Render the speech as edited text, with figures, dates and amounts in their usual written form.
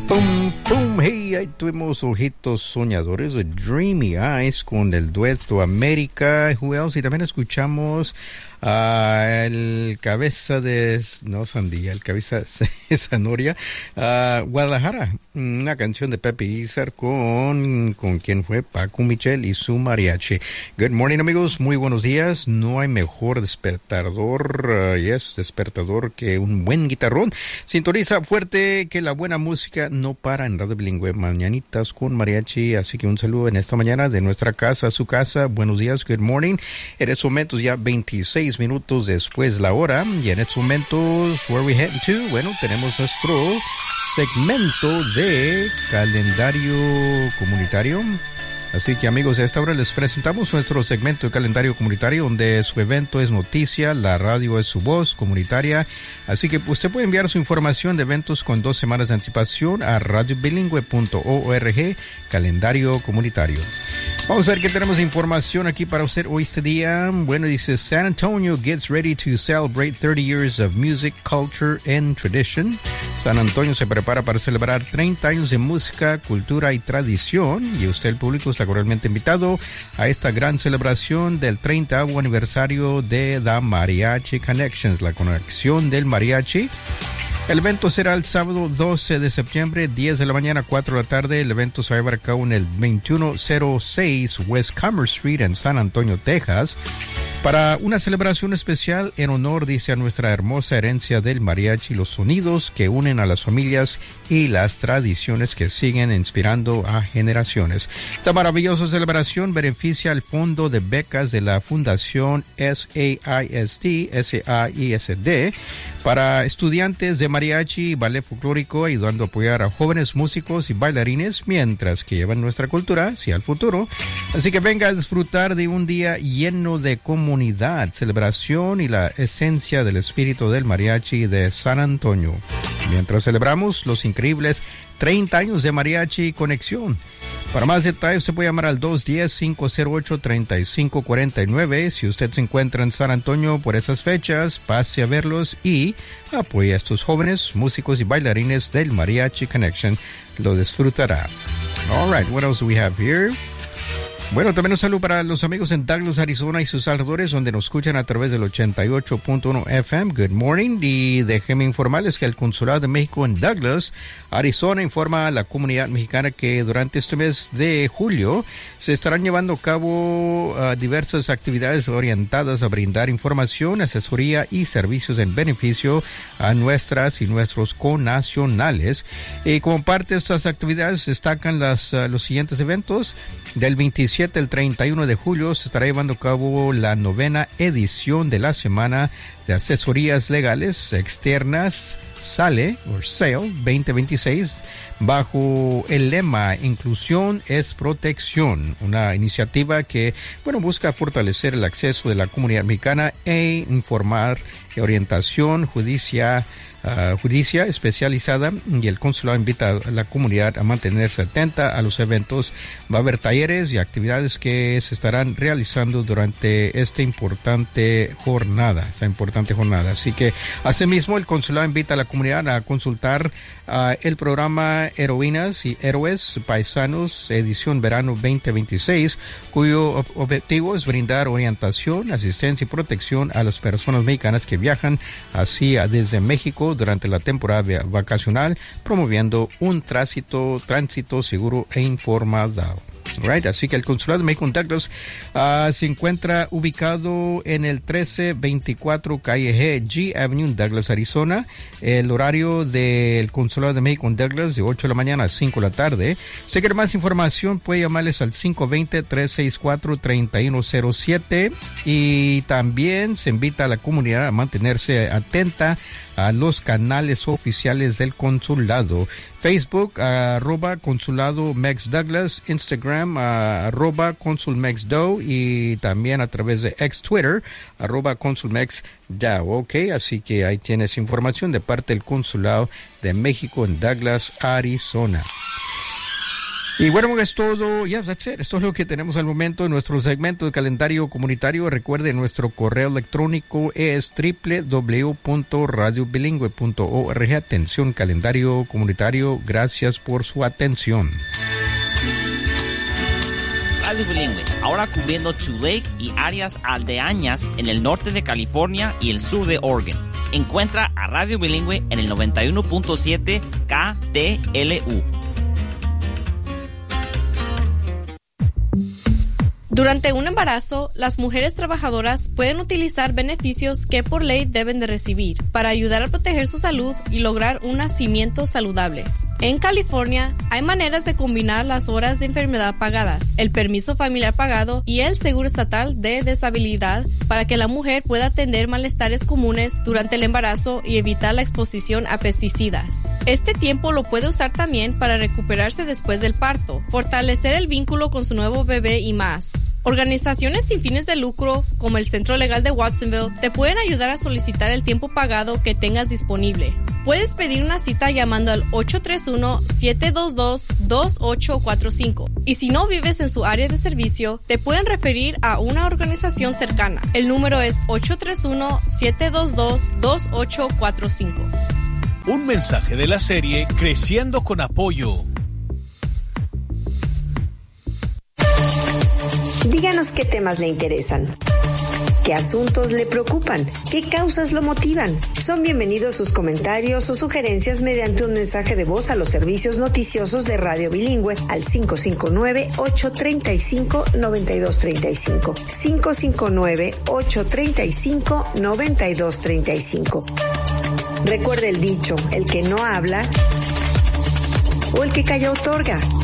Pum, pum, hey, ahí tuvimos Ojitos Soñadores, Dreamy Eyes con el dueto América, Who else? Y también escuchamos el cabeza de, no sandía, el cabeza de zanahoria, Guadalajara, una canción de Pepe Izar con quien fue Paco Michel y su mariachi. Good morning, amigos, muy buenos días. No hay mejor despertador, despertador que un buen guitarrón. Sintoniza fuerte que la buena música no para en Radio Bilingüe, mañanitas con mariachi. Así que un saludo en esta mañana de nuestra casa a su casa. Buenos días, good morning. En estos momentos ya 26 minutos después de la hora, y en estos momentos, where we heading to? Bueno, tenemos nuestro segmento de calendario comunitario. Así que, amigos, a esta hora les presentamos nuestro segmento de calendario comunitario, donde su evento es noticia, la radio es su voz comunitaria. Así que usted puede enviar su información de eventos con 2 semanas de anticipación a radiobilingüe.org, calendario comunitario. Vamos a ver qué tenemos información aquí para usted hoy este día. Bueno, dice, San Antonio gets ready to celebrate 30 years of music, culture and tradition. San Antonio se prepara para celebrar 30 años de música, cultura y tradición. Y usted, el público, está cordialmente invitado a esta gran celebración del 30º aniversario de The Mariachi Connections, la conexión del mariachi. El evento será el sábado 12 de septiembre, 10 de la mañana, 4 de la tarde. El evento se va a llevar a cabo en el 2106 West Commerce Street en San Antonio, Texas, para una celebración especial en honor, dice, a nuestra hermosa herencia del mariachi, los sonidos que unen a las familias y las tradiciones que siguen inspirando a generaciones. Esta maravillosa celebración beneficia al Fondo de Becas de la Fundación SAISD para estudiantes de mariachi y ballet folclórico, ayudando a apoyar a jóvenes músicos y bailarines mientras que llevan nuestra cultura hacia el futuro. Así que venga a disfrutar de un día lleno de comunidad, celebración y la esencia del espíritu del mariachi de San Antonio, mientras celebramos los increíbles 30 años de Mariachi Conexión. Para más detalles, usted puede llamar al 210-508-3549. Si usted se encuentra en San Antonio por esas fechas, pase a verlos y apoye a estos jóvenes músicos y bailarines del Mariachi Connection. Lo disfrutará. All right, what else do we have here? Bueno, también un saludo para los amigos en Douglas, Arizona y sus alrededores, donde nos escuchan a través del 88.1 FM. Good morning. Y déjenme informarles que el Consulado de México en Douglas, Arizona, informa a la comunidad mexicana que durante este mes de julio se estarán llevando a cabo diversas actividades orientadas a brindar información, asesoría y servicios en beneficio a nuestras y nuestros connacionales. Y como parte de estas actividades destacan los siguientes eventos. Del 27 al 31 de julio se estará llevando a cabo la 9ª edición de la Semana de Asesorías Legales Externas SALE 2026, bajo el lema Inclusión es Protección, una iniciativa que, busca fortalecer el acceso de la comunidad mexicana e informar de orientación judicia especializada, y el consulado invita a la comunidad a mantenerse atenta a los eventos. Va a haber talleres y actividades que se estarán realizando durante esta importante jornada. Así que, asimismo, el consulado invita a la comunidad a consultar el programa Heroínas y Héroes Paisanos edición verano 2026, cuyo objetivo es brindar orientación, asistencia y protección a las personas mexicanas que viajan desde México durante la temporada vacacional, promoviendo un tránsito seguro e informado. Right, así que el Consulado de México en Douglas se encuentra ubicado en el 1324 calle G Avenue en Douglas, Arizona. El horario del Consulado de México en Douglas de 8 de la mañana a 5 de la tarde. Si quiere más información, puede llamarles al 520-364-3107, y también se invita a la comunidad a mantenerse atenta a los canales oficiales del consulado. Facebook, @Consulado Mex Douglas, Instagram, @Consul Mex Do, y también a través de ex Twitter, @Consul Mex Do. Ok, así que ahí tienes información de parte del Consulado de México en Douglas, Arizona. Y bueno, es todo. That's it. Esto es lo que tenemos al momento en nuestro segmento de calendario comunitario. Recuerde, nuestro correo electrónico es www.radiobilingüe.org. Atención, calendario comunitario. Gracias por su atención. Radio Bilingüe, ahora cubriendo Tulare y áreas aldeañas en el norte de California y el sur de Oregon. Encuentra a Radio Bilingüe en el 91.7 KTLU. Durante un embarazo, las mujeres trabajadoras pueden utilizar beneficios que por ley deben de recibir para ayudar a proteger su salud y lograr un nacimiento saludable. En California, hay maneras de combinar las horas de enfermedad pagadas, el permiso familiar pagado y el seguro estatal de deshabilidad para que la mujer pueda atender malestares comunes durante el embarazo y evitar la exposición a pesticidas. Este tiempo lo puede usar también para recuperarse después del parto, fortalecer el vínculo con su nuevo bebé y más. Organizaciones sin fines de lucro, como el Centro Legal de Watsonville, te pueden ayudar a solicitar el tiempo pagado que tengas disponible. Puedes pedir una cita llamando al 831-722-2845. Y si no vives en su área de servicio, te pueden referir a una organización cercana. El número es 831-722-2845. Un mensaje de la serie Creciendo con Apoyo. Díganos qué temas le interesan, qué asuntos le preocupan, qué causas lo motivan. Son bienvenidos sus comentarios o sugerencias mediante un mensaje de voz a los servicios noticiosos de Radio Bilingüe al 559-835-9235. 559-835-9235. Recuerde el dicho, el que no habla o el que calla otorga.